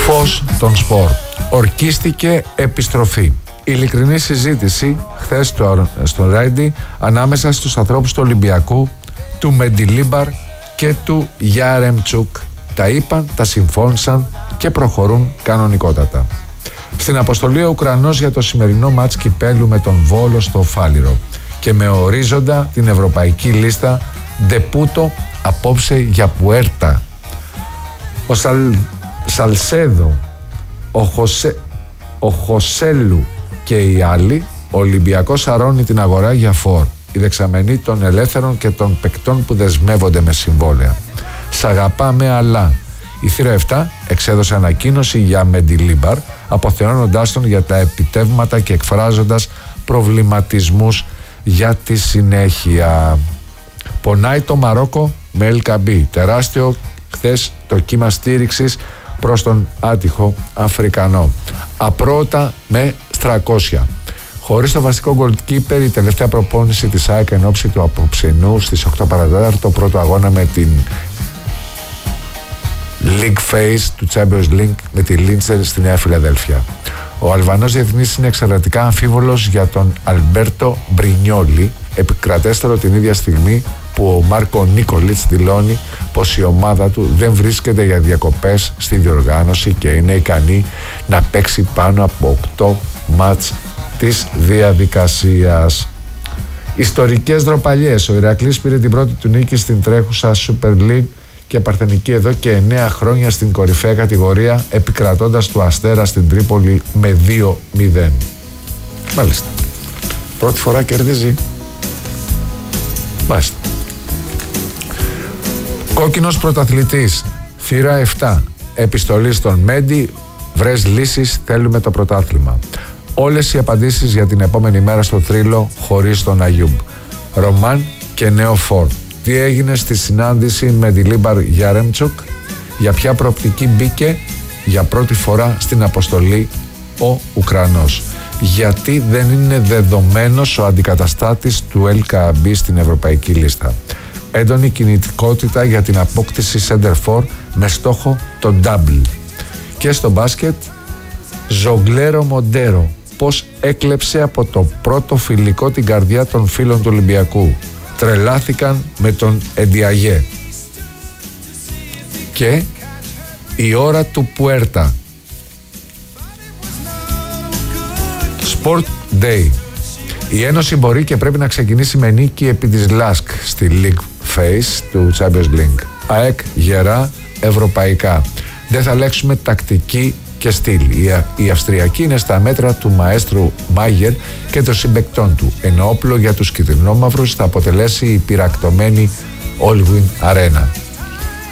Φως των σπορ. Ορκίστηκε επιστροφή. Ειλικρινή συζήτηση χθες στο Ρέντι ανάμεσα στους ανθρώπους του Ολυμπιακού, του Μεντιλίμπαρ και του Γιάρεμτσουκ. Τα είπαν, τα συμφώνησαν και προχωρούν κανονικότατα. Στην αποστολή ο Ουκρανός για το σημερινό μάτς κυπέλου με τον Βόλο στο Φάληρο και με ορίζοντα την ευρωπαϊκή λίστα ντεπούτο απόψε για Πουέρτα. Ο Σαλσέδο, ο Χωσέλου και οι άλλοι, ο Ολυμπιακός αρώνει την αγορά για φορ. Η δεξαμενή των ελεύθερων και των παικτών που δεσμεύονται με συμβόλαια. Σ' αγαπάμε, αλλά η Θύρα 7 εξέδωσε ανακοίνωση για Μεντιλίμπαρ, αποθεώνοντάς τον για τα επιτεύγματα και εκφράζοντας προβληματισμούς για τη συνέχεια. Πονάει το Μαρόκο με Ελκαμπή. Τεράστιο χθες το κύμα στήριξης προς τον άτυχο Αφρικανό. Απρόωτα με 300. Χωρίς το βασικό goalkeeper, η τελευταία προπόνηση της ΑΕΚ εν ώψη του απόψινού στις 8 παρατέταρτο, το πρώτο αγώνα με την League Phase του Champions League με τη Λίντσερ στη Νέα Φιλαδέλφια. Ο Αλβανός διεθνής είναι εξαιρετικά αμφίβολος για τον Αλμπέρτο Μπρινιόλι, επικρατέστερο την ίδια στιγμή που ο Μάρκο Νίκολιτς δηλώνει πως η ομάδα του δεν βρίσκεται για διακοπές στη διοργάνωση και είναι ικανή να παίξει πάνω από 8 μάτς της διαδικασίας. Ιστορικές ντροπαλιές. Ο Ηρακλής πήρε την πρώτη του νίκη στην τρέχουσα Super League και παρθενική εδώ και 9 χρόνια στην κορυφαία κατηγορία, επικρατώντας του Αστέρα στην Τρίπολη με 2-0. Μάλιστα. Πρώτη φορά κερδίζει. Μάλιστα. Κόκκινος πρωταθλητής. Θύρα 7. Επιστολή στον Μέντι. Βρες λύσεις, θέλουμε το πρωτάθλημα. Όλες οι απαντήσεις για την επόμενη μέρα στο θρύλο χωρίς τον Αγιούμπ. Ρωμάν και νέο φορ. Τι έγινε στη συνάντηση με τη Λίμπαρ Γιάρεμτσουκ, για ποια προοπτική μπήκε για πρώτη φορά στην αποστολή ο Ουκρανός. Γιατί δεν είναι δεδομένος ο αντικαταστάτης του Ελκαμπή στην ευρωπαϊκή λίστα. Έντονη κινητικότητα για την απόκτηση center for με στόχο το double. Και στο μπάσκετ, Ζογκλέρο Μοντέρο, πως έκλεψε από το πρώτο φιλικό την καρδιά των φίλων του Ολυμπιακού. Τρελάθηκαν με τον Εντιαγέ. Και η ώρα του Πουέρτα. Sport Day. Η Ένωση μπορεί και πρέπει να ξεκινήσει με νίκη επί της ΛΑΣΚ στη League Phase του Champions League. ΑΕΚ γερά ευρωπαϊκά. Δεν θα αλλάξουμε τακτική και στυλ. Η Αυστριακή είναι στα μέτρα του μαέστρου Μάγερ και των συμπαικτών του. Ενώ όπλο για τους κυτρινόμαυρους θα αποτελέσει η πυρακτωμένη Όλγουιν Αρένα.